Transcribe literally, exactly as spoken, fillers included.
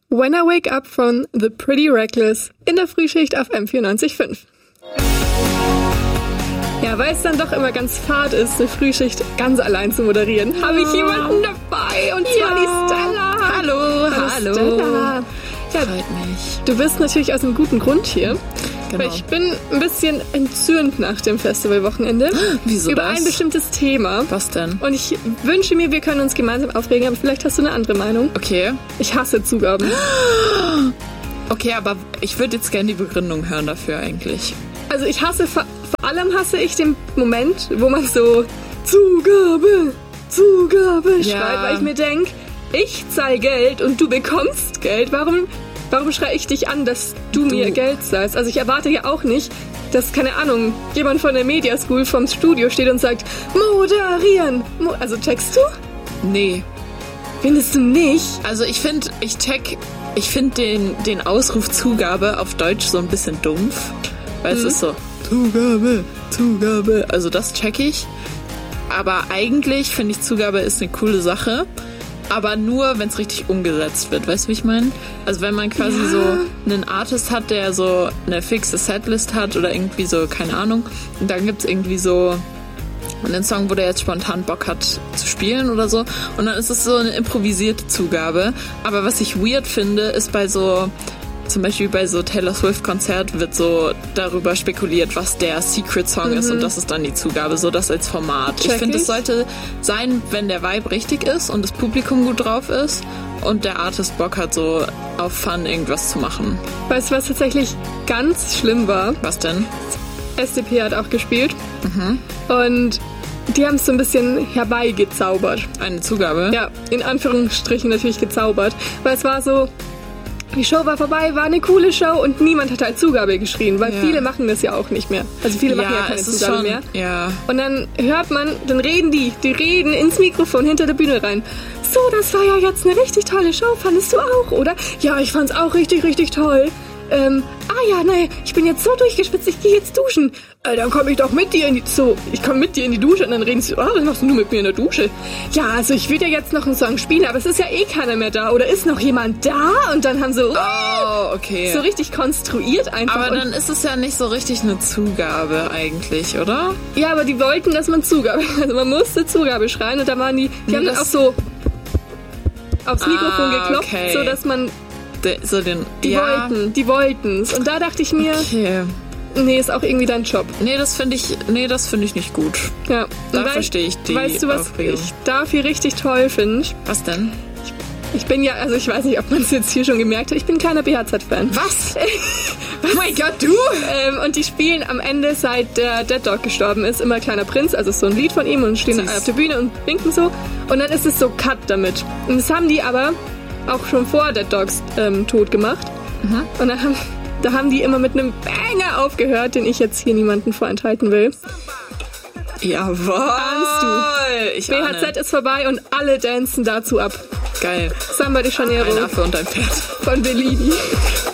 When I Wake Up von The Pretty Reckless in der Frühschicht auf M vierundneunzig Komma fünf. Ja, weil es dann doch immer ganz fad ist, eine Frühschicht ganz allein zu moderieren, ja. habe ich jemanden dabei und zwar ja. die Stella. Hallo, hallo. hallo. Stella. Ja, freut mich. Du bist natürlich aus einem guten Grund hier. Genau. Weil ich bin ein bisschen entzürnt nach dem Festivalwochenende. Wieso über das? ein bestimmtes Thema. Was denn? Und ich wünsche mir, wir können uns gemeinsam aufregen, aber vielleicht hast du eine andere Meinung. Okay. Ich hasse Zugaben. Okay, aber ich würde jetzt gerne die Begründung hören dafür eigentlich. Also ich hasse, vor, vor allem hasse ich den Moment, wo man so Zugabe, Zugabe ja. schreit, weil ich mir denke, ich zahle Geld und du bekommst Geld. Warum... Warum schreie ich dich an, dass du, du mir Geld zahlst? Also ich erwarte ja auch nicht, dass, keine Ahnung, jemand von der Media School vom Studio steht und sagt, moderieren. Mo- also checkst du? Nee. Findest du nicht? Also ich finde, ich check, ich finde den, den Ausruf Zugabe auf Deutsch so ein bisschen dumpf. Weil mhm. es ist so, Zugabe, Zugabe. Also das check ich. Aber eigentlich finde ich, Zugabe ist eine coole Sache. Aber nur, wenn es richtig umgesetzt wird. Weißt du, wie ich meine? Also wenn man quasi ja. so einen Artist hat, der so eine fixe Setlist hat oder irgendwie so, keine Ahnung. Und dann gibt's irgendwie so einen Song, wo der jetzt spontan Bock hat zu spielen oder so. Und dann ist es so eine improvisierte Zugabe. Aber was ich weird finde, ist bei so... Zum Beispiel bei so Taylor Swift-Konzert wird so darüber spekuliert, was der Secret-Song mhm. ist und das ist dann die Zugabe, so das als Format. Check ich finde, es sollte sein, wenn der Vibe richtig ist und das Publikum gut drauf ist und der Artist Bock hat, so auf Fun irgendwas zu machen. Weißt du, was tatsächlich ganz schlimm war? Was denn? S C P hat auch gespielt mhm. und die haben es so ein bisschen herbeigezaubert. Eine Zugabe? Ja, in Anführungsstrichen natürlich gezaubert, weil es war so... Die Show war vorbei, war eine coole Show und niemand hat halt Zugabe geschrien, weil ja. viele machen das ja auch nicht mehr. Also viele ja, machen ja keine Zugabe schon, mehr. Ja. Und dann hört man, dann reden die, die reden ins Mikrofon hinter der Bühne rein. So, das war ja jetzt eine richtig tolle Show, fandest du auch, oder? Ja, ich fand's auch richtig, richtig toll. Ähm, ah ja, nee, ich bin jetzt so durchgespitzt, ich gehe jetzt duschen. Äh, dann komme ich doch mit dir in die... So, ich komme mit dir in die Dusche und dann reden sie, oh, was machst du mit mir in der Dusche? Ja, also ich will ja jetzt noch einen Song spielen, aber es ist ja eh keiner mehr da. Oder ist noch jemand da? Und dann haben so... Oh, okay. So richtig konstruiert einfach. Aber dann ist es ja nicht so richtig eine Zugabe eigentlich, oder? Ja, aber die wollten, dass man Zugabe... Also man musste Zugabe schreien und da waren die... Die haben dann auch so aufs Mikrofon ah, geklopft, okay. so dass man... De, so den, die ja. wollten, die wollten's. Und da dachte ich mir... Okay. Nee, ist auch irgendwie dein Job. Nee, das finde ich, nee, das finde ich nicht gut. Ja. Da verstehe ich die Weißt du, was Aufregung. ich dafür richtig toll finde? Was denn? Ich, ich bin ja, also ich weiß nicht, ob man es jetzt hier schon gemerkt hat, ich bin ein kleiner B H Z-Fan. Was? Oh mein Gott, du! Ähm, und die spielen am Ende, seit der Dead Dog gestorben ist, immer Kleiner Prinz, also so ein Lied von ihm und stehen dann auf der Bühne und winken so. Und dann ist es so Cut damit. Und das haben die aber auch schon vor Dead Dogs ähm, Tod gemacht. Mhm. Und dann haben... Da haben die immer mit einem Banger aufgehört, den ich jetzt hier niemanden vorenthalten will. Jawohl! Ahnst du? Ich B H Z ahne. ist vorbei und alle dancen dazu ab. Geil. Samba de Janeiro. Ein Affe und ein Pferd. Von Bellini.